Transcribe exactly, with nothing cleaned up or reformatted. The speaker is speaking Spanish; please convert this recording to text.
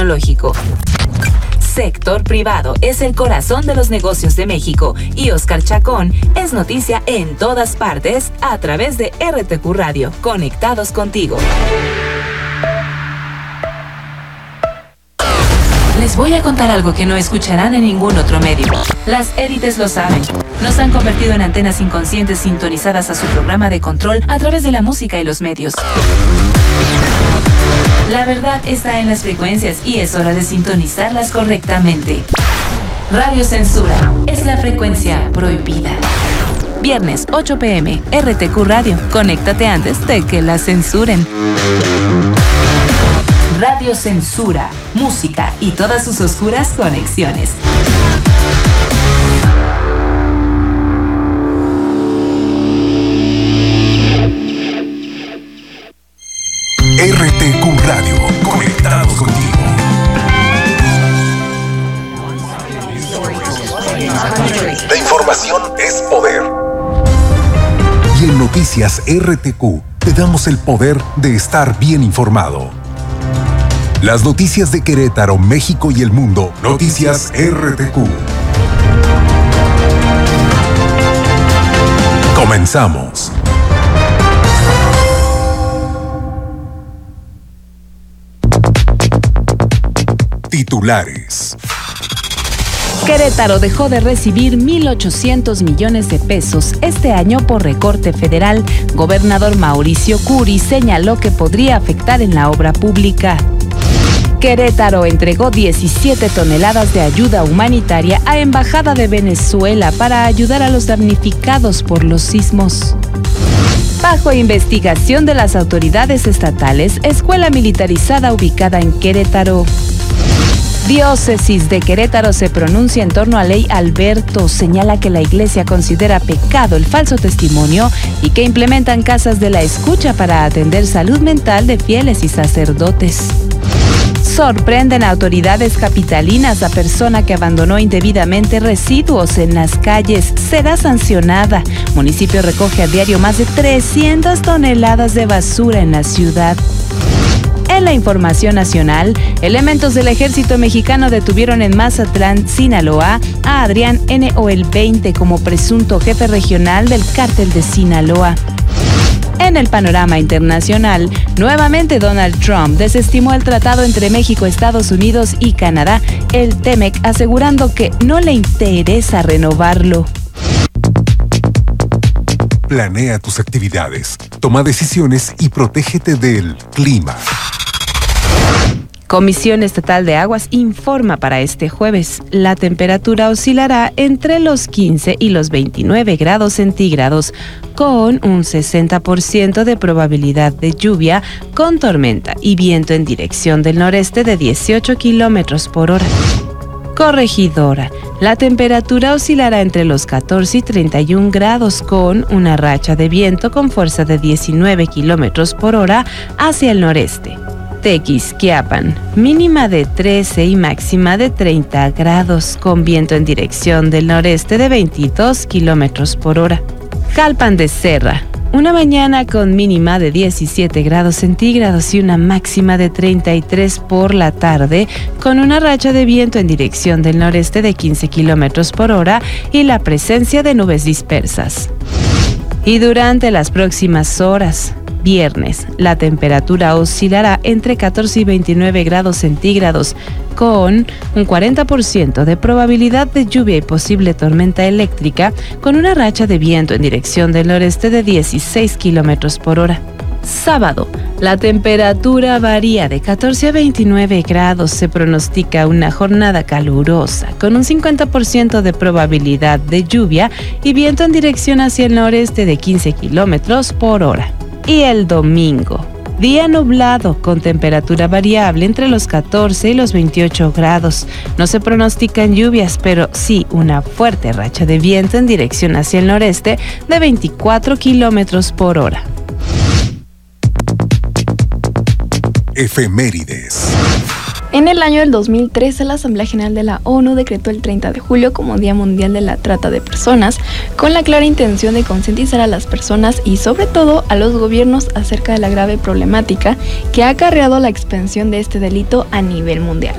tecnológico. Sector privado es el corazón de los negocios de México y Oscar Chacón es noticia en todas partes a través de R T Q Radio. Conectados contigo. Les voy a contar algo que no escucharán en ningún otro medio. Las élites lo saben. Nos han convertido en antenas inconscientes sintonizadas a su programa de control a través de la música y los medios. La verdad está en las frecuencias y es hora de sintonizarlas correctamente. Radio Censura es la frecuencia prohibida. Viernes ocho pe eme, R T Q Radio. Conéctate antes de que la censuren. Radio Censura, música y todas sus oscuras conexiones. R T Q Radio, conectados contigo. La información es poder. Y en Noticias R T Q te damos el poder de estar bien informado. Las noticias de Querétaro, México y el mundo. Noticias R T Q. Comenzamos. Titulares. Querétaro dejó de recibir mil ochocientos millones de pesos este año por recorte federal. Gobernador Mauricio Curi señaló que podría afectar en la obra pública. Querétaro entregó diecisiete toneladas de ayuda humanitaria a Embajada de Venezuela para ayudar a los damnificados por los sismos. Bajo investigación de las autoridades estatales, escuela militarizada ubicada en Querétaro. Diócesis de Querétaro se pronuncia en torno a Ley Alberto. Señala que la iglesia considera pecado el falso testimonio y que implementan casas de la escucha para atender salud mental de fieles y sacerdotes. Sorprenden a autoridades capitalinas. La persona que abandonó indebidamente residuos en las calles será sancionada. Municipio recoge a diario más de trescientas toneladas de basura en la ciudad. En la información nacional, elementos del ejército mexicano detuvieron en Mazatlán, Sinaloa, a Adrián N. o el veinte como presunto jefe regional del cártel de Sinaloa. En el panorama internacional, nuevamente Donald Trump desestimó el tratado entre México, Estados Unidos y Canadá, el TEMEC, asegurando que no le interesa renovarlo. Planea tus actividades, toma decisiones y protégete del clima. Comisión Estatal de Aguas informa para este jueves. La temperatura oscilará entre los quince y los veintinueve grados centígrados, con un sesenta por ciento de probabilidad de lluvia, con tormenta y viento en dirección del noreste de dieciocho kilómetros por hora. Corregidora. La temperatura oscilará entre los catorce y treinta y un grados, con una racha de viento con fuerza de diecinueve kilómetros por hora hacia el noreste. Tequisquiapan, mínima de trece y máxima de treinta grados, con viento en dirección del noreste de veintidós kilómetros por hora. Jalpan de Serra, una mañana con mínima de diecisiete grados centígrados y una máxima de treinta y tres por la tarde, con una racha de viento en dirección del noreste de quince kilómetros por hora y la presencia de nubes dispersas. Y durante las próximas horas, viernes, la temperatura oscilará entre catorce y veintinueve grados centígrados, con un cuarenta por ciento de probabilidad de lluvia y posible tormenta eléctrica, con una racha de viento en dirección del noreste de dieciséis kilómetros por hora. Sábado, la temperatura varía de catorce a veintinueve grados. Se pronostica una jornada calurosa, con un cincuenta por ciento de probabilidad de lluvia y viento en dirección hacia el noreste de quince kilómetros por hora. Y el domingo, día nublado con temperatura variable entre los catorce y los veintiocho grados. No se pronostican lluvias, pero sí una fuerte racha de viento en dirección hacia el noreste de veinticuatro kilómetros por hora. Efemérides. En el año del dos mil trece, la Asamblea General de la ONU decretó el treinta de julio como Día Mundial de la Trata de Personas, con la clara intención de concientizar a las personas y sobre todo a los gobiernos acerca de la grave problemática que ha acarreado la expansión de este delito a nivel mundial.